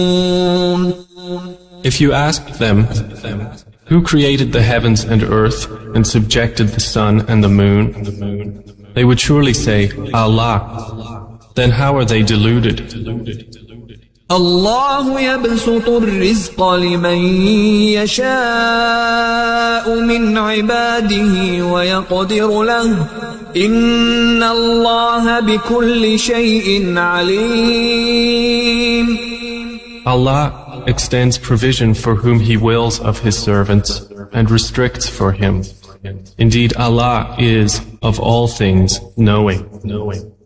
If you asked them, who created the heavens and earth and subjected the sun and the moon, they would surely say, Allah. Then how are they deluded? الله يبسط الرزق لمن يشاء من عباده ويقدر له إن الله بكل شيء عليم. Allah extends provision for whom He wills of His servants and restricts for him. Indeed, Allah is of all things knowing.